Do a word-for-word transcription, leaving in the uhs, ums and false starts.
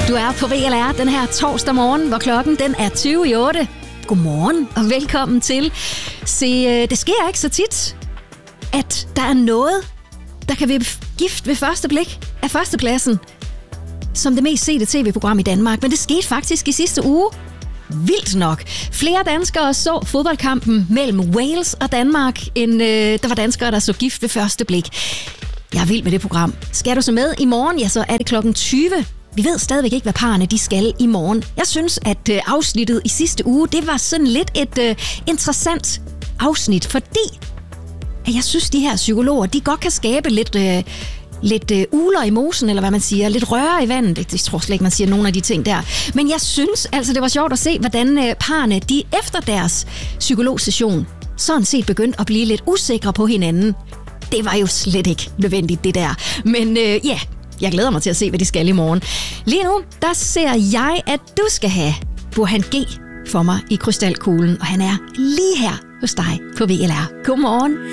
Du er på V L R den her torsdag morgen, hvor klokken den er tyve i otte. Godmorgen og velkommen til. Se, det sker ikke så tit, at der er noget, der kan være gift ved første blik af førstepladsen som det mest sete tv-program i Danmark. Men det skete faktisk i sidste uge. Vildt nok. Flere danskere så fodboldkampen mellem Wales og Danmark, end øh, der var danskere, der så gift ved første blik. Jeg er vild med det program. Skal du så med i morgen, ja, så er det klokken tyve. Vi ved stadigvæk ikke, hvad parerne de skal i morgen. Jeg synes, at øh, afsnittet i sidste uge, det var sådan lidt et øh, interessant afsnit, fordi at jeg synes, de her psykologer, de godt kan skabe lidt... Øh, lidt øh, uler i mosen, eller hvad man siger, lidt røre i vandet. Det, det tror slet ikke, man siger nogle af de ting der. Men jeg synes altså, det var sjovt at se, hvordan øh, parerne, de efter deres psykologsession, sådan set begyndte at blive lidt usikre på hinanden. Det var jo slet ikke nødvendigt, det der. Men øh, ja, yeah, jeg glæder mig til at se, hvad de skal i morgen. Lige nu, der ser jeg, at du skal have Burhan G for mig i krystalkuglen, og han er lige her hos dig på V L R. Godmorgen.